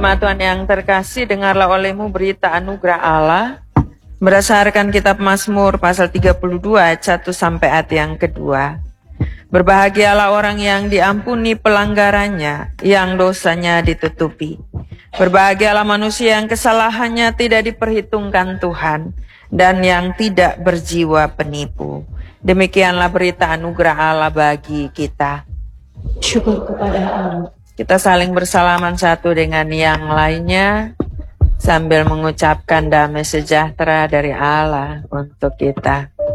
Jemaat Tuhan yang terkasih, dengarlah olehmu berita anugerah Allah berdasarkan kitab Mazmur pasal 32 ayat 1 sampai ayat yang kedua. Berbahagialah orang yang diampuni pelanggarannya, yang dosanya ditutupi. Berbahagialah manusia yang kesalahannya tidak diperhitungkan Tuhan, dan yang tidak berjiwa penipu. Demikianlah berita anugerah Allah bagi kita. Syukur kepada Allah. Kita saling bersalaman satu dengan yang lainnya, sambil mengucapkan damai sejahtera dari Allah untuk kita.